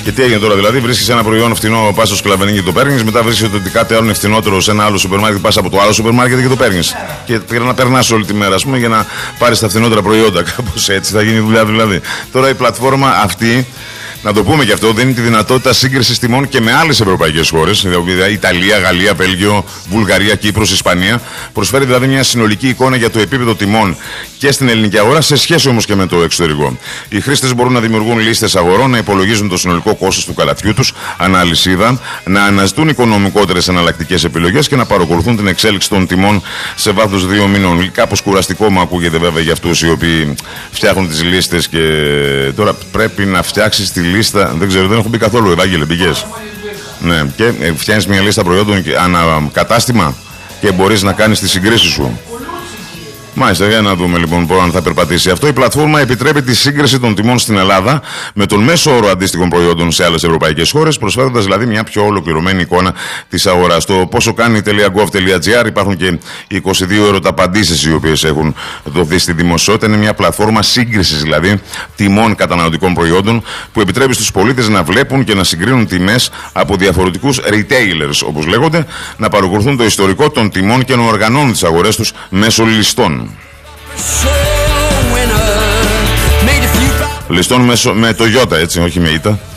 Και τι έγινε τώρα, δηλαδή, βρίσκεις ένα προϊόν φθηνό, πας στο σκλαβενί και το παίρνεις, μετά βρίσκεις ότι κάτι άλλο είναι φθηνότερο σε ένα άλλο σούπερ μάρκετ, πας από το άλλο σούπερ μάρκετ και το παίρνεις. Και να περνάς όλη τη μέρα, ας πούμε, για να πάρεις τα φθηνότερα προϊόντα. Κάπως έτσι θα γίνει η δουλειά, δηλαδή. Τώρα η πλατφόρμα αυτή, να το πούμε και αυτό, δίνει τη δυνατότητα σύγκρισης τιμών και με άλλες ευρωπαϊκές χώρες, δηλαδή Ιταλία, Γαλλία, Βέλγιο, Βουλγαρία, Κύπρος, Ισπανία. Προσφέρει δηλαδή μια συνολική εικόνα για το επίπεδο τιμών και στην ελληνική αγορά, σε σχέση όμως και με το εξωτερικό. Οι χρήστες μπορούν να δημιουργούν λίστες αγορών, να υπολογίζουν το συνολικό κόστος του καλαθιού τους, αναλυσίδα, να αναζητούν οικονομικότερες εναλλακτικές επιλογές και να παρακολουθούν την εξέλιξη των τιμών σε βάθος 2 μηνών. Κάπως κουραστικό μου ακούγεται βέβαια για αυτούς οι οποίοι φτιάχνουν τις λίστες και τώρα πρέπει να φτιάξεις τη λίστα. Δεν ξέρω, δεν έχω μπει καθόλου, Ευάγγελε, πήγες? Ναι, και φτιάχνεις μια λίστα προϊόντων ανακατάστημα και μπορείς να κάνεις τις συγκρίσεις σου. Μάλιστα, για να δούμε λοιπόν αν θα περπατήσει αυτό. Η πλατφόρμα επιτρέπει τη σύγκριση των τιμών στην Ελλάδα με τον μέσο όρο αντίστοιχων προϊόντων σε άλλες ευρωπαϊκές χώρες, προσφέροντας δηλαδή μια πιο ολοκληρωμένη εικόνα της αγοράς. Το πόσο κάνει.gov.gr υπάρχουν και 22 ερωταπαντήσεις οι οποίες έχουν δοθεί στη δημοσιότητα. Είναι μια πλατφόρμα σύγκρισης δηλαδή τιμών καταναλωτικών προϊόντων που επιτρέπει στους πολίτες να βλέπουν και να συγκρίνουν τιμές από διαφορετικούς retailers, όπως λέγονται, να παρακολουθούν το ιστορικό των τιμών και να οργανώνουν τις αγορές τους μέσω ληστών. Ληστών με το Ιώτα, έτσι, όχι με Ήτα.